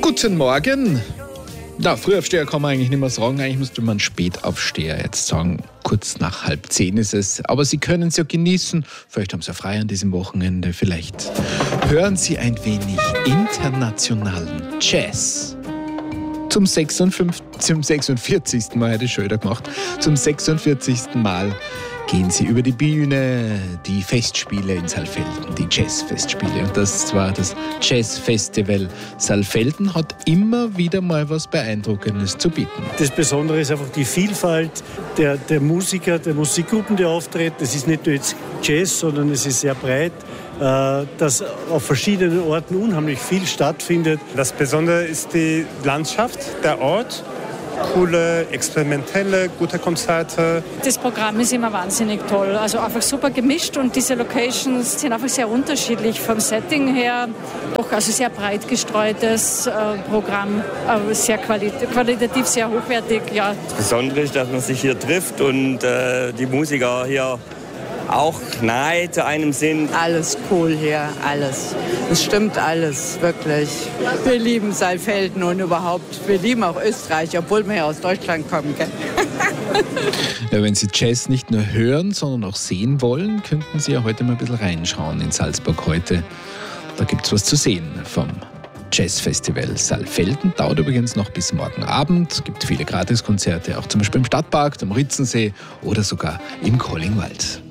Guten Morgen. Na, Frühaufsteher kann man eigentlich nicht mehr sagen. Eigentlich müsste man Spätaufsteher jetzt sagen. Kurz nach 9:30 ist es. Aber Sie können es ja genießen. Vielleicht haben Sie ja frei an diesem Wochenende. Vielleicht hören Sie ein wenig internationalen Jazz. Zum 46. Mal hätte ich schon wieder gemacht. Zum 46. Mal gehen Sie über die Bühne, die Festspiele in Saalfelden, die Jazzfestspiele. Und das war das Jazzfestival Saalfelden, hat immer wieder mal was Beeindruckendes zu bieten. Das Besondere ist einfach die Vielfalt der Musiker, der Musikgruppen, die auftreten. Es ist nicht nur jetzt Jazz, sondern es ist sehr breit, dass auf verschiedenen Orten unheimlich viel stattfindet. Das Besondere ist die Landschaft, der Ort. Coole, experimentelle, gute Konzerte. Das Programm ist immer wahnsinnig toll. Also einfach super gemischt und diese Locations sind einfach sehr unterschiedlich vom Setting her. Doch also sehr breit gestreutes Programm, sehr qualitativ sehr hochwertig. Ja. Das Besondere ist, dass man sich hier trifft und die Musiker hier auch nahe zu einem sind. Alles cool hier, alles. Es stimmt alles, wirklich. Wir lieben Saalfelden und überhaupt, wir lieben auch Österreich, obwohl wir ja aus Deutschland kommen. Gell? Ja, wenn Sie Jazz nicht nur hören, sondern auch sehen wollen, könnten Sie ja heute mal ein bisschen reinschauen in Salzburg heute. Da gibt es was zu sehen vom Jazzfestival Saalfelden. Dauert übrigens noch bis morgen Abend. Es gibt viele Gratiskonzerte, auch zum Beispiel im Stadtpark, am Ritzensee oder sogar im Kollingwald.